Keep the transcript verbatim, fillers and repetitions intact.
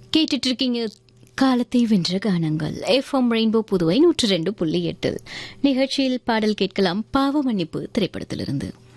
கேட்டுட்டு இருக்கீங்க காலத்தை வென்ற கானங்கள் எஃப்எம் ரெயின்போ புதுவை நூற்று ரெண்டு புள்ளி எட்டில் நிகழ்ச்சியில் பாடல் கேட்கலாம் பாவ மன்னிப்பு திரைப்படத்திலிருந்து.